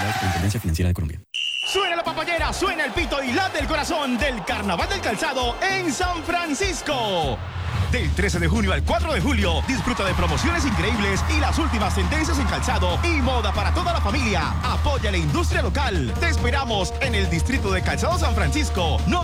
La Superintendencia Financiera de Colombia. Suena la papayera, suena el pito y late el corazón del Carnaval del Calzado en San Francisco. Del 13 de junio al 4 de julio, disfruta de promociones increíbles y las últimas tendencias en calzado y moda para toda la familia. Apoya la industria local. Te esperamos en el Distrito de Calzado San Francisco. No